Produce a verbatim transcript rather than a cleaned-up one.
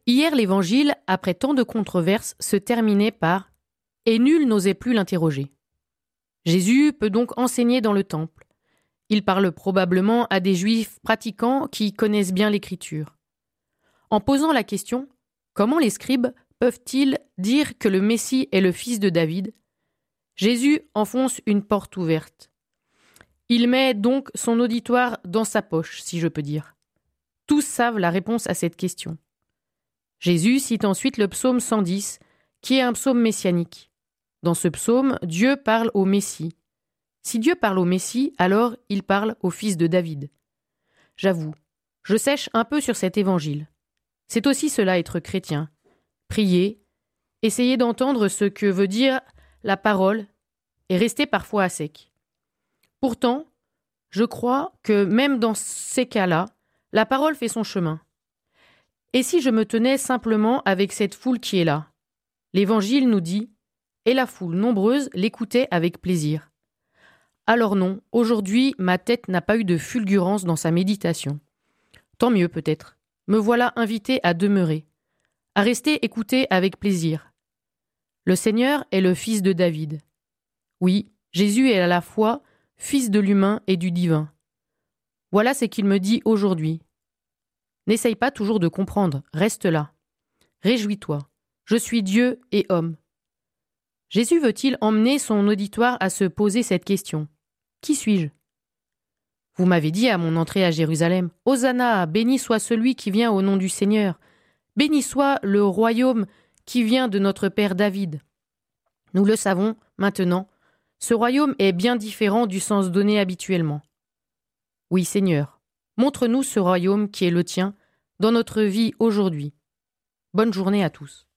Hier, l'évangile, après tant de controverses, se terminait par « Et nul n'osait plus l'interroger ». Jésus peut donc enseigner dans le temple. Il parle probablement à des juifs pratiquants qui connaissent bien l'Écriture. En posant la question « Comment les scribes peuvent-ils dire que le Messie est le fils de David ?» Jésus enfonce une porte ouverte. Il met donc son auditoire dans sa poche, si je peux dire. Tous savent la réponse à cette question. Jésus cite ensuite le psaume cent dix, qui est un psaume messianique. Dans ce psaume, Dieu parle au Messie. Si Dieu parle au Messie, alors il parle au fils de David. J'avoue, je sèche un peu sur cet évangile. C'est aussi cela être chrétien. Prier, essayer d'entendre ce que veut dire la parole et rester parfois à sec. Pourtant, je crois que même dans ces cas-là, la parole fait son chemin. Et si je me tenais simplement avec cette foule qui est là? L'Évangile nous dit « Et la foule nombreuse l'écoutait avec plaisir ». Alors non, aujourd'hui, ma tête n'a pas eu de fulgurance dans sa méditation. Tant mieux peut-être. Me voilà invité à demeurer, à rester écouté avec plaisir. Le Seigneur est le fils de David. Oui, Jésus est à la fois fils de l'humain et du divin. Voilà ce qu'il me dit aujourd'hui. N'essaye pas toujours de comprendre, reste là. Réjouis-toi, je suis Dieu et homme. Jésus veut-il emmener son auditoire à se poser cette question? Qui suis-je? Vous m'avez dit à mon entrée à Jérusalem, « Hosanna, béni soit celui qui vient au nom du Seigneur. Béni soit le royaume qui vient de notre père David. » Nous le savons maintenant, ce royaume est bien différent du sens donné habituellement. Oui, Seigneur, montre-nous ce royaume qui est le tien dans notre vie aujourd'hui. Bonne journée à tous.